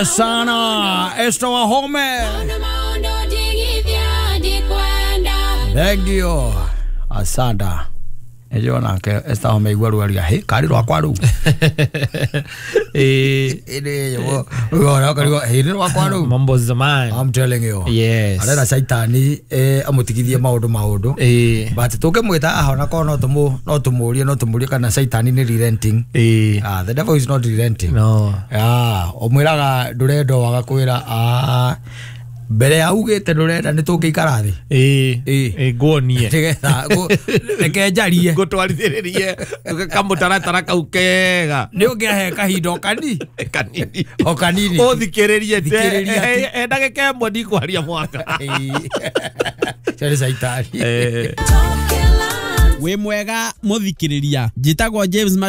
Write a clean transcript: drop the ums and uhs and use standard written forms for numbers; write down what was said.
Sana esto wa home. Thank you. Asanda. Ejo na ke esta home igwaru alia he kari ro akwaru. Ede yo. Ora kari he ro akwaru. Mambo zamani. I'm telling you. Yes. Ara saitani amutigithie maundu. But toke mwita ahona ko no tumurie kana saitani ni relenting. The devil is not relenting. No. Omwiraga ndurendo waga kwira Bere augete ndurenda ni tukikara thi. Gonie. Reke njarie. Gutwarithiririe kamutaratara kau kega. Ni ungiahe kahindo kanini. O kanini. O thikiririe ndagika imwe ndikwaria mwaka. Cari saitani. We mwega muthikiriria. Njitagwo James